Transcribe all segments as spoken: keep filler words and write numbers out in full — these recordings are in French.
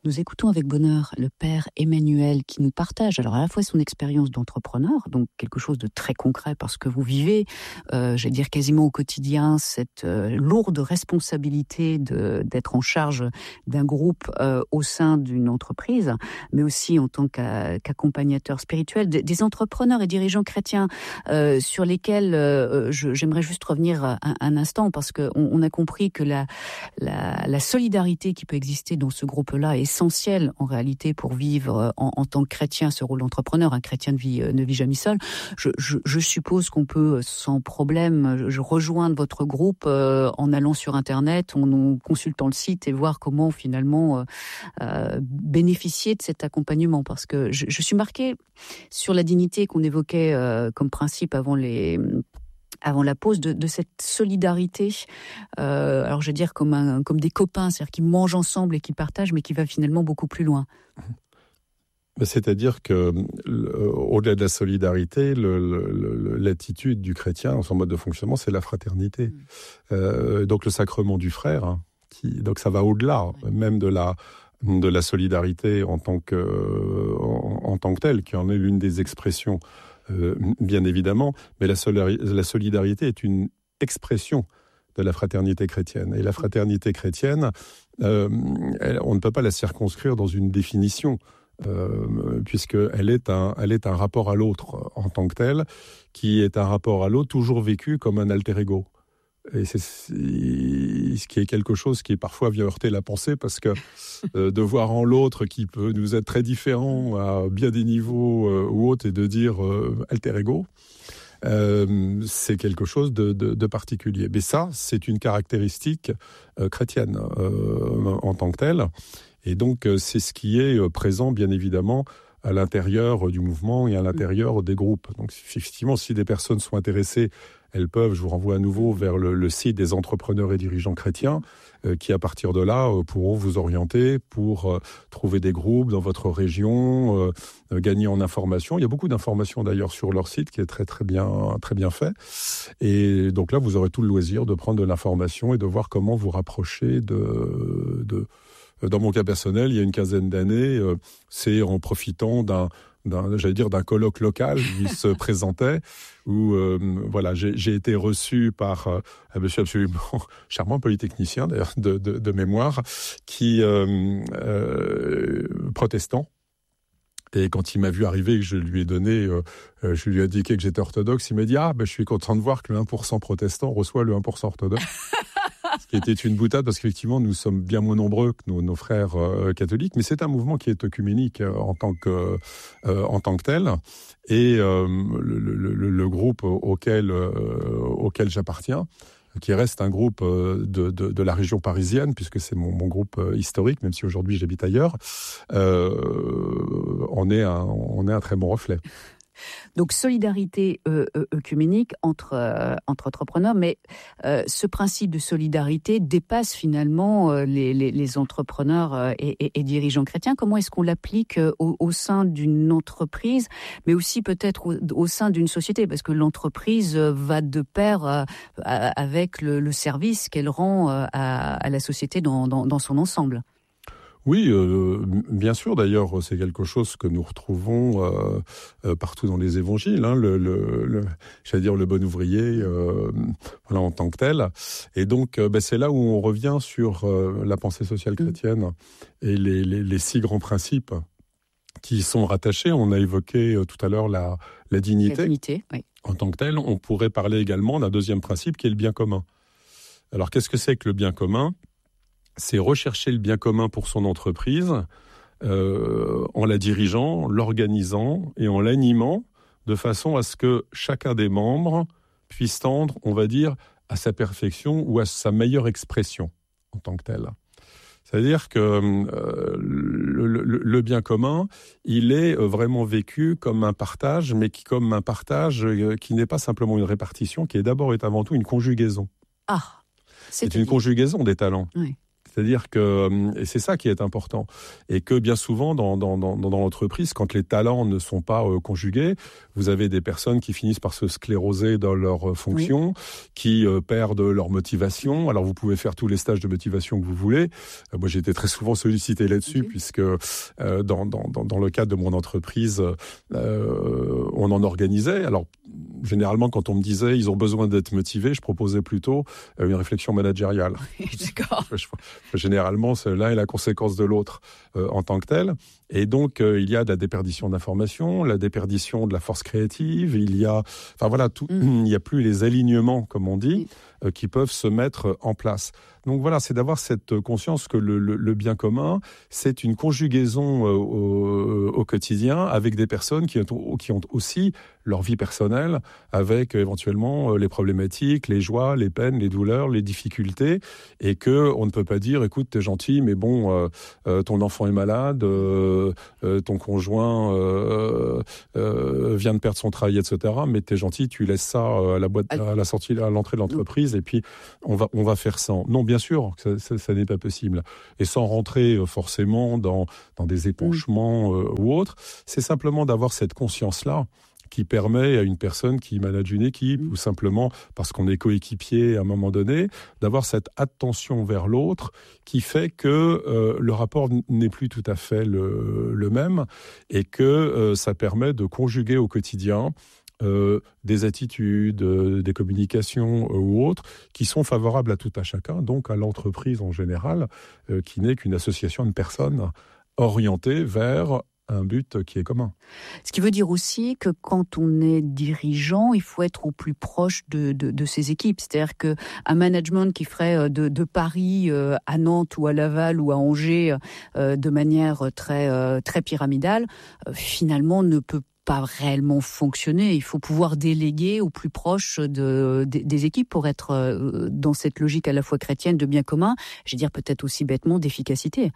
Nous écoutons avec bonheur le père Emmanuel qui nous partage alors à la fois son expérience d'entrepreneur, donc quelque chose de très concret parce que vous vivez, euh, j'allais dire quasiment au quotidien, cette euh, lourde responsabilité de, d'être en charge d'un groupe euh, au sein d'une entreprise, mais aussi en tant qu'a, qu'accompagnateur spirituel, des, des entrepreneurs et dirigeants chrétiens euh, sur lesquels euh, je, j'aimerais juste revenir un, un instant parce qu'on on a compris que la, la, la solidarité qui peut exister dans ce groupe-là est essentielle en réalité pour vivre en, en tant que chrétien ce rôle d'entrepreneur. Un chrétien ne vit, ne vit jamais seul. Je, je, je suppose qu'on peut sans problème je, je rejoindre votre groupe euh, en allant sur Internet, en, en consultant le site et voir comment finalement euh, euh, bénéficier de cet accompagnement. Parce que je, je suis marquée sur la dignité qu'on évoquait euh, comme principe avant les... avant la pause, de, de cette solidarité, euh, alors je veux dire comme, un, comme des copains, c'est-à-dire qui mangent ensemble et qui partagent, mais qui va finalement beaucoup plus loin. C'est-à-dire que, au-delà de la solidarité, le, le, l'attitude du chrétien, son mode de fonctionnement, c'est la fraternité. Mmh. Euh, donc le sacrement du frère, hein, qui, donc ça va au-delà, mmh. même de la, de la solidarité en tant que, en, en tant que telle, qui en est l'une des expressions. Euh, bien évidemment, mais la, solari- la solidarité est une expression de la fraternité chrétienne. Et la fraternité chrétienne, euh, elle, on ne peut pas la circonscrire dans une définition, euh, puisqu'elle est un, elle est un rapport à l'autre en tant que tel, qui est un rapport à l'autre toujours vécu comme un alter ego. Et c'est ce qui est quelque chose qui parfois vient heurter la pensée parce que euh, de voir en l'autre qui peut nous être très différent à bien des niveaux euh, ou autres et de dire euh, alter ego, euh, c'est quelque chose de, de, de particulier. Mais ça, c'est une caractéristique euh, chrétienne euh, en tant que telle. Et donc, euh, c'est ce qui est euh, présent, bien évidemment, à l'intérieur du mouvement et à l'intérieur des groupes. Donc, effectivement, si des personnes sont intéressées, elles peuvent, je vous renvoie à nouveau vers le, le site des entrepreneurs et dirigeants chrétiens, euh, qui à partir de là euh, pourront vous orienter pour euh, trouver des groupes dans votre région, euh, euh, gagner en informations. Il y a beaucoup d'informations d'ailleurs sur leur site qui est très très bien, très bien fait. Et donc là, vous aurez tout le loisir de prendre de l'information et de voir comment vous rapprocher de... de Dans mon cas personnel, il y a une quinzaine d'années, euh, c'est en profitant d'un, d'un, j'allais dire, d'un colloque local qui se présentait, où euh, voilà, j'ai, j'ai été reçu par euh, un monsieur absolument charmant, polytechnicien d'ailleurs de, de, de mémoire, qui euh, euh, protestant. Et quand il m'a vu arriver et que je lui ai donné, euh, je lui ai indiqué que j'étais orthodoxe, il m'a dit « Ah, ben, je suis content de voir que le un pour cent protestant reçoit le un pour cent orthodoxe. » Ce qui était une boutade parce qu'effectivement, nous sommes bien moins nombreux que nos, nos frères euh, catholiques, mais c'est un mouvement qui est œcuménique euh, en tant que, euh, en tant que tel. Et euh, le, le, le groupe auquel, euh, auquel j'appartiens, qui reste un groupe de, de, de la région parisienne, puisque c'est mon, mon groupe historique, même si aujourd'hui j'habite ailleurs, euh, on est un, on est un très bon reflet. Donc solidarité euh, œcuménique entre, euh, entre entrepreneurs, mais euh, ce principe de solidarité dépasse finalement euh, les, les, les entrepreneurs euh, et, et, et dirigeants chrétiens. Comment est-ce qu'on l'applique euh, au, au sein d'une entreprise, mais aussi peut-être au, au sein d'une société, parce que l'entreprise va de pair euh, avec le, le service qu'elle rend euh, à, à la société dans, dans, dans son ensemble. Oui, euh, bien sûr. D'ailleurs, c'est quelque chose que nous retrouvons euh, euh, partout dans les évangiles. Hein, le, le, le, j'allais dire le bon ouvrier, euh, voilà, en tant que tel. Et donc, euh, ben, c'est là où on revient sur euh, la pensée sociale chrétienne et les, les, les six grands principes qui y sont rattachés. On a évoqué euh, tout à l'heure la, la dignité. La dignité, oui. En tant que tel, on pourrait parler également d'un deuxième principe qui est le bien commun. Alors, qu'est-ce que c'est que le bien commun ? C'est rechercher le bien commun pour son entreprise euh, en la dirigeant, l'organisant et en l'animant de façon à ce que chacun des membres puisse tendre, on va dire, à sa perfection ou à sa meilleure expression en tant que tel. C'est-à-dire que euh, le, le, le bien commun, il est vraiment vécu comme un partage, mais qui comme un partage euh, qui n'est pas simplement une répartition, qui est d'abord et avant tout une conjugaison. Ah, c'est, c'est une conjugaison des talents. Oui. C'est-à-dire que, et c'est ça qui est important, et que bien souvent dans, dans, dans, dans l'entreprise, quand les talents ne sont pas euh, conjugués, vous avez des personnes qui finissent par se scléroser dans leur fonction, oui. qui euh, perdent leur motivation. Alors vous pouvez faire tous les stages de motivation que vous voulez. Euh, moi j'ai été très souvent sollicité là-dessus, okay. puisque euh, dans, dans, dans le cadre de mon entreprise, euh, on en organisait. Alors généralement quand on me disait ils ont besoin d'être motivés, je proposais plutôt une réflexion managériale. D'accord. Généralement, l'un est la conséquence de l'autre euh, en tant que tel. Et donc, euh, il y a de la déperdition d'informations, la déperdition de la force créative, il y a, enfin voilà, tout, mm. il n'y a plus les alignements, comme on dit, euh, qui peuvent se mettre en place. Donc voilà, c'est d'avoir cette conscience que le, le, le bien commun, c'est une conjugaison euh, au, au quotidien avec des personnes qui ont, qui ont aussi leur vie personnelle, avec euh, éventuellement euh, les problématiques, les joies, les peines, les douleurs, les difficultés, et que on ne peut pas dire, écoute, t'es gentil, mais bon, euh, euh, ton enfant est malade, euh, euh, ton conjoint euh, euh, vient de perdre son travail, et cetera. Mais t'es gentil, tu laisses ça à la boîte, à la sortie, à l'entrée de l'entreprise, et puis on va, on va faire sans. Non, bien sûr, ça, ça, ça n'est pas possible. Et sans rentrer forcément dans, dans des épanchements euh, ou autres, c'est simplement d'avoir cette conscience-là qui permet à une personne qui manage une équipe, mmh. ou simplement parce qu'on est coéquipier à un moment donné, d'avoir cette attention vers l'autre qui fait que euh, le rapport n'est plus tout à fait le, le même, et que euh, ça permet de conjuguer au quotidien Euh, des attitudes, euh, des communications euh, ou autres qui sont favorables à tout à chacun, donc à l'entreprise en général, euh, qui n'est qu'une association de personnes orientées vers un but qui est commun. Ce qui veut dire aussi que quand on est dirigeant, il faut être au plus proche de, de, de ses équipes. C'est-à-dire qu'un management qui ferait de, de Paris à Nantes ou à Laval ou à Angers de manière très, très pyramidale, finalement ne peut pas réellement fonctionner. Il faut pouvoir déléguer au plus proche de, de, des équipes pour être dans cette logique à la fois chrétienne de bien commun, je veux dire peut-être aussi bêtement d'efficacité.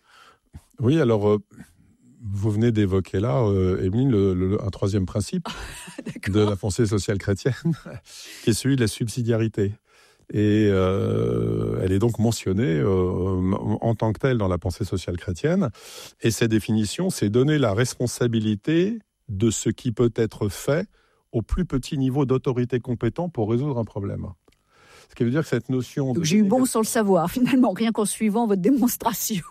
Oui, alors... Euh... Vous venez d'évoquer là, euh, Émeline, le, le, un troisième principe de la pensée sociale chrétienne, qui est celui de la subsidiarité. Et euh, elle est donc mentionnée euh, en tant que telle dans la pensée sociale chrétienne. Et cette définition, c'est donner la responsabilité de ce qui peut être fait au plus petit niveau d'autorité compétent pour résoudre un problème. Ce qui veut dire que cette notion... De... J'ai eu bon sans le savoir, finalement, rien qu'en suivant votre démonstration.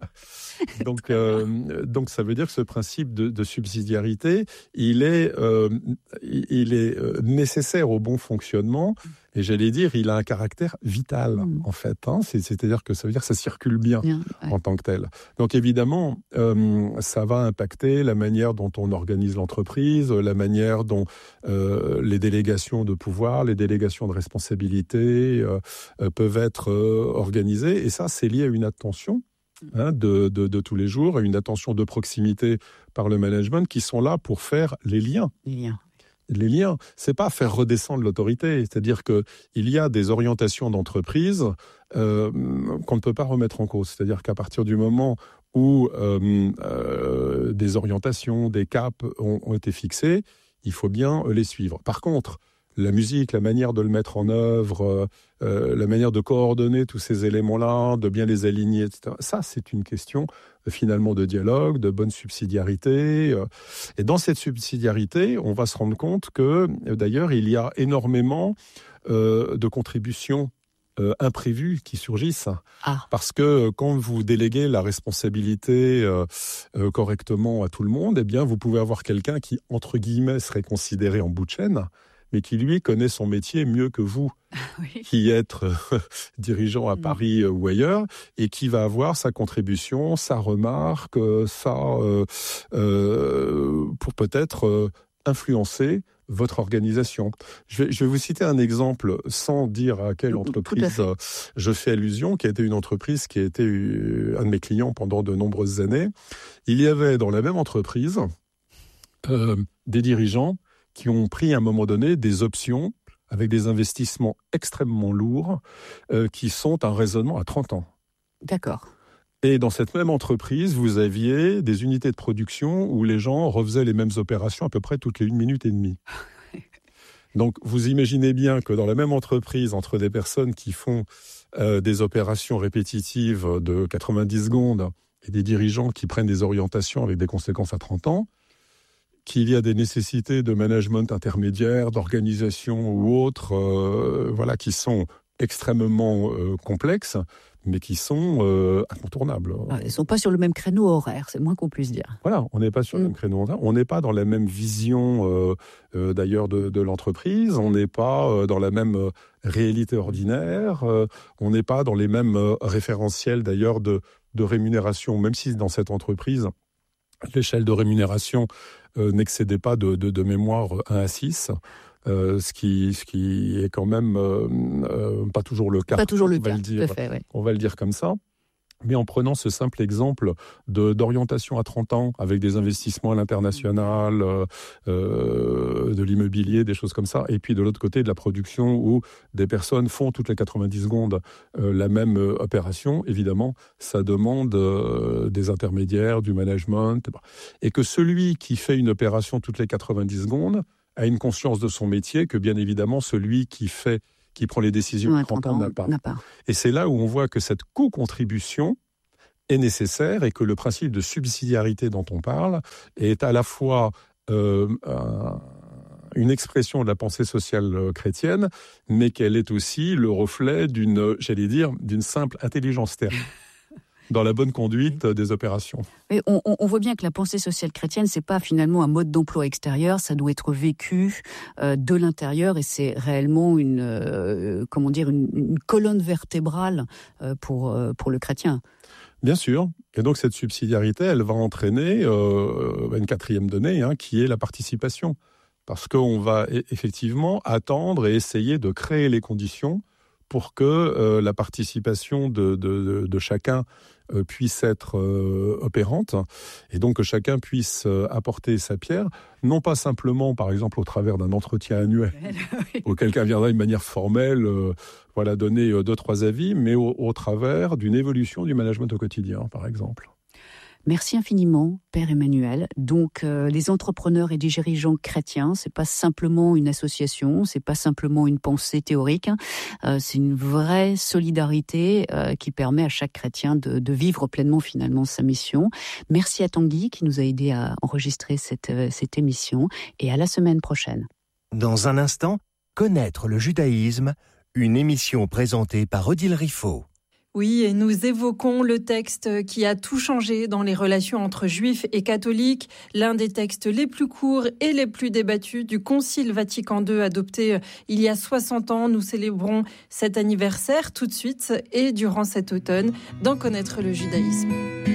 donc, euh, donc, ça veut dire que ce principe de, de subsidiarité, il est, euh, il est nécessaire au bon fonctionnement. Et j'allais dire, il a un caractère vital, mmh. en fait. Hein. C'est, c'est-à-dire que ça veut dire que ça circule bien, bien ouais. en tant que tel. Donc évidemment, euh, ça va impacter la manière dont on organise l'entreprise, la manière dont euh, les délégations de pouvoir, les délégations de responsabilité euh, euh, peuvent être euh, organisées. Et ça, c'est lié à une attention hein, de, de, de tous les jours, à une attention de proximité par le management qui sont là pour faire les liens. Les liens. Les liens, c'est pas faire redescendre l'autorité, c'est-à-dire que il y a des orientations d'entreprise euh, qu'on ne peut pas remettre en cause. C'est-à-dire qu'à partir du moment où euh, euh, des orientations, des caps ont, ont été fixés, il faut bien les suivre. Par contre, la musique, la manière de le mettre en œuvre, euh, la manière de coordonner tous ces éléments-là, de bien les aligner, et cetera. Ça, c'est une question euh, finalement de dialogue, de bonne subsidiarité. Euh, et dans cette subsidiarité, on va se rendre compte que, euh, d'ailleurs, il y a énormément euh, de contributions euh, imprévues qui surgissent. Ah. Parce que quand vous déléguez la responsabilité euh, euh, correctement à tout le monde, eh bien, vous pouvez avoir quelqu'un qui, entre guillemets, serait considéré en bout de chaîne, mais qui, lui, connaît son métier mieux que vous, oui. qui est euh, dirigeant à Paris euh, ou ailleurs, et qui va avoir sa contribution, sa remarque, euh, sa, euh, euh, pour peut-être euh, influencer votre organisation. Je vais, je vais vous citer un exemple, sans dire à quelle entreprise à je fais allusion, qui a été une entreprise qui a été un de mes clients pendant de nombreuses années. Il y avait dans la même entreprise euh, des dirigeants qui ont pris à un moment donné des options avec des investissements extrêmement lourds euh, qui sont un raisonnement à trente ans. D'accord. Et dans cette même entreprise, vous aviez des unités de production où les gens refaisaient les mêmes opérations à peu près toutes les une minute et demie. Donc vous imaginez bien que dans la même entreprise, entre des personnes qui font euh, des opérations répétitives de quatre-vingt-dix secondes et des dirigeants qui prennent des orientations avec des conséquences à trente ans, qu'il y a des nécessités de management intermédiaire, d'organisation ou autres, euh, voilà, qui sont extrêmement euh, complexes, mais qui sont euh, incontournables. Ah, ils ne sont pas sur le même créneau horaire, c'est moins qu'on puisse dire. Voilà, on n'est pas sur mmh. le même créneau horaire, on n'est pas dans la même vision euh, euh, d'ailleurs de, de l'entreprise, on n'est pas euh, dans la même euh, réalité ordinaire, euh, on n'est pas dans les mêmes euh, référentiels d'ailleurs de, de rémunération, même si dans cette entreprise, l'échelle de rémunération euh, n'excédait pas de, de, de mémoire un à six. Euh, ce, qui, ce qui est quand même euh, euh, pas toujours le cas. Pas toujours le on va cas, le dire, tout à fait, ouais. On va le dire comme ça. Mais en prenant ce simple exemple de, d'orientation à trente ans, avec des investissements à l'international, euh, euh, de l'immobilier, des choses comme ça, et puis de l'autre côté de la production où des personnes font toutes les quatre-vingt-dix secondes euh, la même euh, opération, évidemment, ça demande euh, des intermédiaires, du management, et que celui qui fait une opération toutes les quatre-vingt-dix secondes a une conscience de son métier que, bien évidemment, celui qui fait, qui prend les décisions à trente ans n'a pas. n'a pas. Et c'est là où on voit que cette co-contribution est nécessaire et que le principe de subsidiarité dont on parle est à la fois euh, un, une expression de la pensée sociale chrétienne, mais qu'elle est aussi le reflet d'une, j'allais dire, d'une simple intelligence terrestre. Dans la bonne conduite des opérations. Mais on, on voit bien que la pensée sociale chrétienne, c'est pas finalement un mode d'emploi extérieur, ça doit être vécu euh, de l'intérieur et c'est réellement une, euh, comment dire, une, une colonne vertébrale euh, pour euh, pour le chrétien. Bien sûr. Et donc cette subsidiarité, elle va entraîner euh, une quatrième donnée, hein, qui est la participation, parce qu'on va e- effectivement attendre et essayer de créer les conditions pour que euh, la participation de, de, de chacun euh, puisse être euh, opérante, et donc que chacun puisse euh, apporter sa pierre, non pas simplement, par exemple, au travers d'un entretien annuel, oui. où quelqu'un viendra de manière formelle, euh, voilà, donner euh, deux, trois avis, mais au, au travers d'une évolution du management au quotidien, par exemple. Merci infiniment, Père Emmanuel. Donc, euh, les entrepreneurs et les dirigeants chrétiens, c'est pas simplement une association, c'est pas simplement une pensée théorique, hein, euh, c'est une vraie solidarité euh, qui permet à chaque chrétien de, de vivre pleinement finalement sa mission. Merci à Tanguy qui nous a aidé à enregistrer cette, euh, cette émission et à la semaine prochaine. Dans un instant, connaître le judaïsme, une émission présentée par Odile Riffaut. Oui, et nous évoquons le texte qui a tout changé dans les relations entre juifs et catholiques, l'un des textes les plus courts et les plus débattus du Concile Vatican deux adopté il y a soixante ans. Nous célébrons cet anniversaire tout de suite et durant cet automne d'en connaître le judaïsme.